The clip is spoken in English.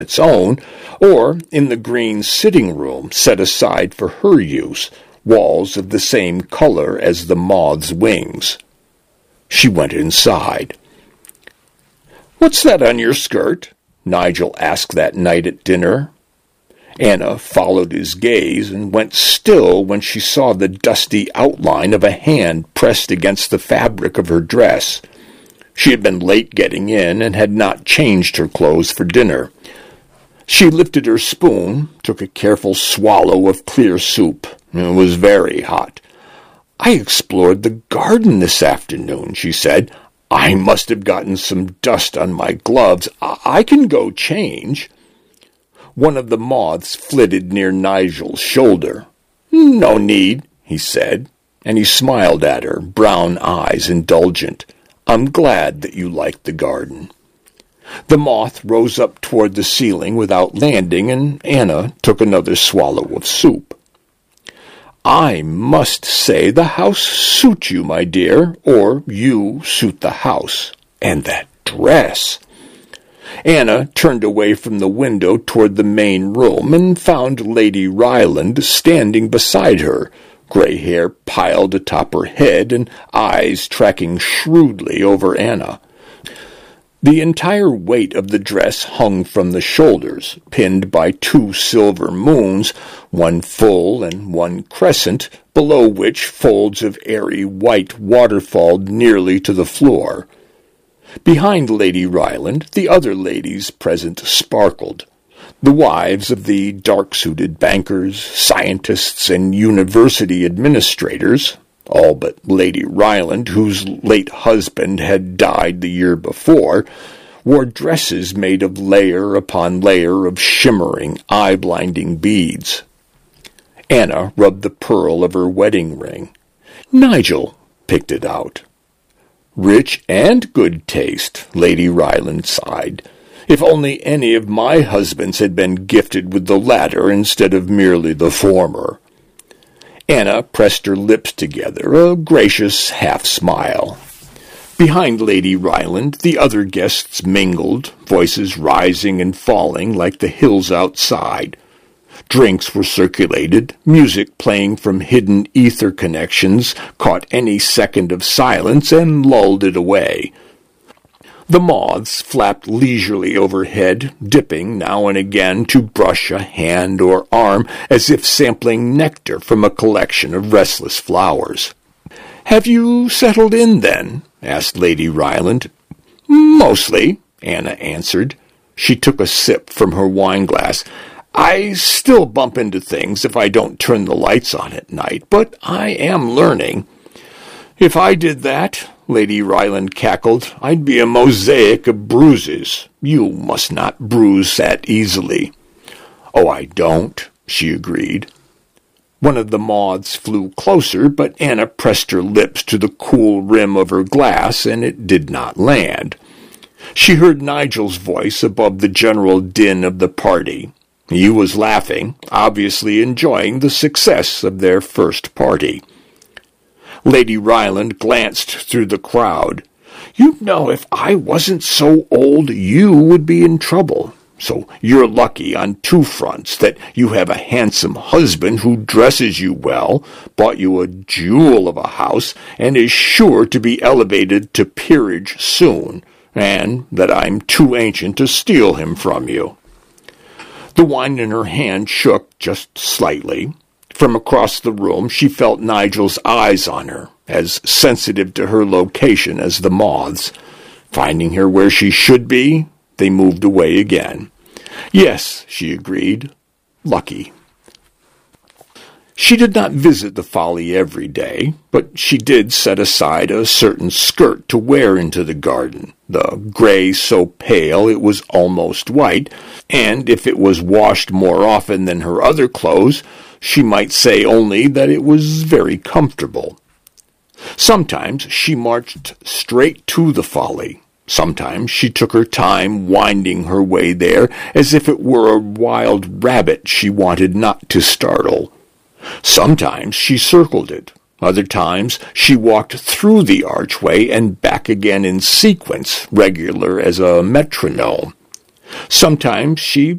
its own, or in the green sitting room set aside for her use, walls of the same color as the moth's wings. She went inside. "What's that on your skirt?" Nigel asked that night at dinner. Anna followed his gaze and went still when she saw the dusty outline of a hand pressed against the fabric of her dress. She had been late getting in and had not changed her clothes for dinner. She lifted her spoon, took a careful swallow of clear soup. It was very hot. "I explored the garden this afternoon," she said. "I must have gotten some dust on my gloves. I can go change." One of the moths flitted near Nigel's shoulder. "No need," he said, and he smiled at her, brown eyes indulgent. "I'm glad that you like the garden." The moth rose up toward the ceiling without landing, and Anna took another swallow of soup. "I must say the house suits you, my dear, or you suit the house. And that dress!" Anna turned away from the window toward the main room and found Lady Ryland standing beside her, gray hair piled atop her head and eyes tracking shrewdly over Anna. The entire weight of the dress hung from the shoulders, pinned by 2 silver moons, one full and one crescent, below which folds of airy white waterfalled nearly to the floor. Behind Lady Ryland, the other ladies present sparkled. The wives of the dark-suited bankers, scientists, and university administrators, all but Lady Ryland, whose late husband had died the year before, wore dresses made of layer upon layer of shimmering, eye-blinding beads. Anna rubbed the pearl of her wedding ring. Nigel picked it out. "Rich and good taste," Lady Ryland sighed. "If only any of my husbands had been gifted with the latter instead of merely the former." Anna pressed her lips together, a gracious half-smile. Behind Lady Ryland, the other guests mingled, voices rising and falling like the hills outside. Drinks were circulated, music playing from hidden ether connections caught any second of silence and lulled it away. The moths flapped leisurely overhead, dipping now and again to brush a hand or arm as if sampling nectar from a collection of restless flowers. "Have you settled in, then?" asked Lady Ryland. "Mostly," Anna answered. She took a sip from her wineglass. "I still bump into things if I don't turn the lights on at night, but I am learning." "If I did that," Lady Ryland cackled, "I'd be a mosaic of bruises. You must not bruise that easily." "Oh, I don't," she agreed. One of the moths flew closer, but Anna pressed her lips to the cool rim of her glass, and it did not land. She heard Nigel's voice above the general din of the party. He was laughing, obviously enjoying the success of their first party. Lady Ryland glanced through the crowd. "You know, if I wasn't so old, you would be in trouble. So you're lucky on 2 fronts, that you have a handsome husband who dresses you well, bought you a jewel of a house, and is sure to be elevated to peerage soon, and that I'm too ancient to steal him from you." The wine in her hand shook just slightly. From across the room she felt Nigel's eyes on her, as sensitive to her location as the moths. Finding her where she should be, they moved away again. "Yes," she agreed. "Lucky." She did not visit the Folly every day, but she did set aside a certain skirt to wear into the garden, the gray so pale it was almost white, and if it was washed more often than her other clothes, she might say only that it was very comfortable. Sometimes she marched straight to the Folly. Sometimes she took her time winding her way there as if it were a wild rabbit she wanted not to startle. Sometimes she circled it. Other times she walked through the archway and back again in sequence, regular as a metronome. Sometimes she